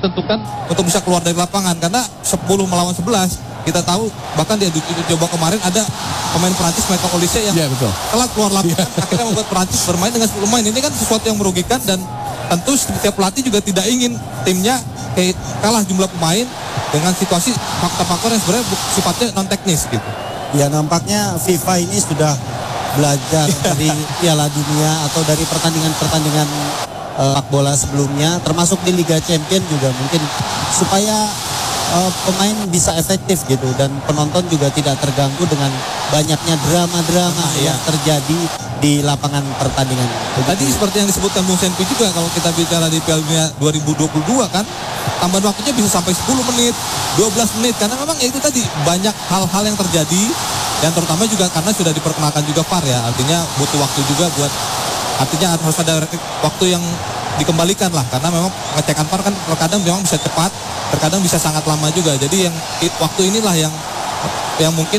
ditentukan untuk bisa keluar dari lapangan, karena 10 melawan 11 kita tahu, bahkan dia coba kemarin ada pemain Perancis Michael Olise yang telat keluar lapangan, akhirnya membuat Perancis bermain dengan 10 pemain. Ini kan sesuatu yang merugikan, dan tentu setiap pelatih juga tidak ingin timnya kalah jumlah pemain dengan situasi faktor-faktor yang sebenarnya sifatnya non teknis gitu. Ya, nampaknya FIFA ini sudah belajar dari Piala Dunia atau dari pertandingan-pertandingan sepak bola sebelumnya, termasuk di Liga Champions juga, mungkin supaya pemain bisa efektif gitu, dan penonton juga tidak terganggu dengan banyaknya drama-drama yang terjadi di lapangan pertandingan. Tadi seperti yang disebutkan Bung Senpi juga, kalau kita bicara di Piala Dunia 2022 kan, tambahan waktunya bisa sampai 10 menit, 12 menit, karena memang itu tadi banyak hal-hal yang terjadi, dan terutama juga karena sudah diperkenalkan juga VAR ya, artinya butuh waktu juga buat, artinya harus ada waktu yang dikembalikan lah, karena memang pengecekan VAR kan terkadang memang bisa cepat, terkadang bisa sangat lama juga. Jadi yang waktu inilah yang mungkin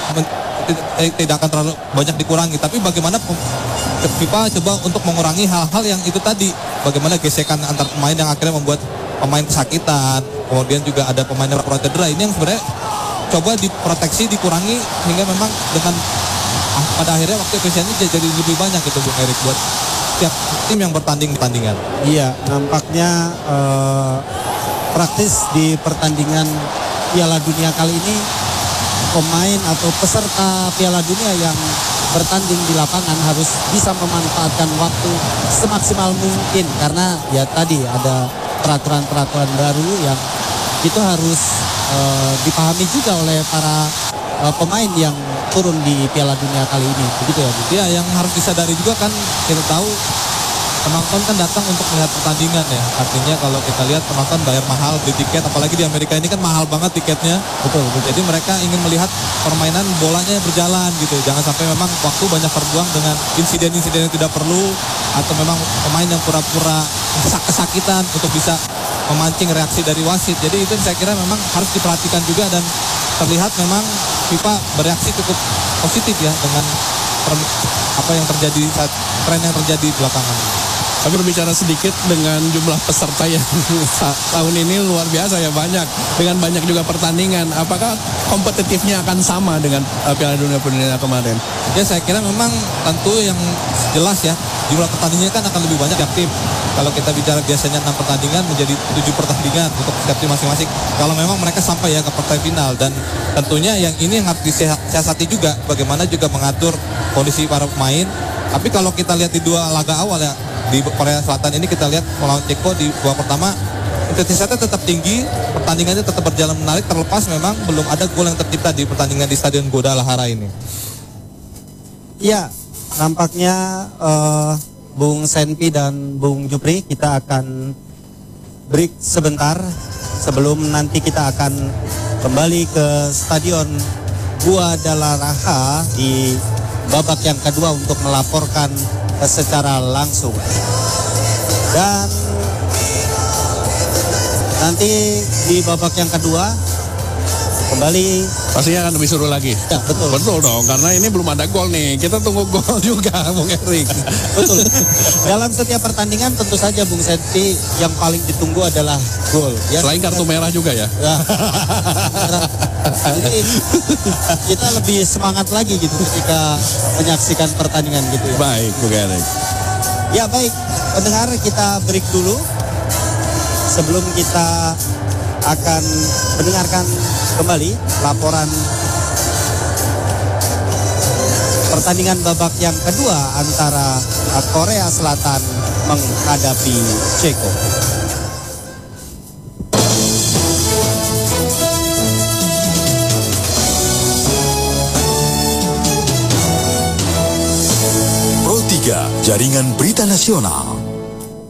tidak akan terlalu banyak dikurangi, tapi bagaimana FIFA coba untuk mengurangi hal-hal yang itu tadi, bagaimana gesekan antar pemain yang akhirnya membuat pemain kesakitan, kemudian juga ada pemain yang cedera. Ini yang sebenarnya coba diproteksi, dikurangi, hingga memang dengan pada akhirnya waktu efisiennya jadi lebih banyak gitu Bung Erik buat setiap tim yang pertandingan. Iya, nampaknya praktis di pertandingan Piala Dunia kali ini, pemain atau peserta Piala Dunia yang bertanding di lapangan harus bisa memanfaatkan waktu semaksimal mungkin, karena ya tadi ada peraturan-peraturan baru yang itu harus dipahami juga oleh para pemain yang turun di Piala Dunia kali ini, begitu ya Bu? Ya, yang harus disadari juga kan, kita tahu penonton kan datang untuk melihat pertandingan ya, artinya kalau kita lihat penonton bayar mahal di tiket, apalagi di Amerika ini kan mahal banget tiketnya. Betul. Jadi mereka ingin melihat permainan bolanya berjalan gitu, jangan sampai memang waktu banyak terbuang dengan insiden-insiden yang tidak perlu, atau memang pemain yang pura-pura kesakitan untuk bisa memancing reaksi dari wasit. Jadi itu saya kira memang harus diperhatikan juga, dan terlihat memang FIFA bereaksi cukup positif ya dengan apa yang terjadi, tren yang terjadi belakangan. Tapi berbicara sedikit dengan jumlah peserta yang tahun ini luar biasa ya, banyak, dengan banyak juga pertandingan. Apakah kompetitifnya akan sama dengan Piala Dunia kemarin? Ya, saya kira memang tentu yang jelas ya, jumlah pertandingannya kan akan lebih banyak setiap tim. Kalau kita bicara biasanya 6 pertandingan menjadi 7 pertandingan untuk setiap tim masing-masing. Kalau memang mereka sampai ya ke partai final, dan tentunya yang ini yang harus disiasati juga, bagaimana juga mengatur kondisi para pemain. Tapi kalau kita lihat di dua laga awal ya, di Korea Selatan ini kita lihat melawan Ceko di babak pertama, intensitasnya tetap tinggi, pertandingannya tetap berjalan menarik, terlepas memang belum ada gol yang tercipta di pertandingan di Stadion Guadalajara ini. Ya, nampaknya Bung Senpi dan Bung Jupri, kita akan break sebentar sebelum nanti kita akan kembali ke Stadion Guadalajara di babak yang kedua untuk melaporkan secara langsung. Dan nanti di babak yang kedua kembali pastinya akan lebih seru lagi. Ya, betul dong, karena ini belum ada gol nih. Kita tunggu gol juga, Bung Erik. Betul. Dalam setiap pertandingan tentu saja Bung Senti, yang paling ditunggu adalah gol ya. Selain kartu merah juga ya. Jadi kita lebih semangat lagi gitu ketika menyaksikan pertandingan gitu ya. Baik, Bung Erik. Ya baik, pendengar, kita break dulu sebelum kita akan mendengarkan kembali laporan pertandingan babak yang kedua antara Korea Selatan menghadapi Ceko. Pro 3, Jaringan Berita Nasional.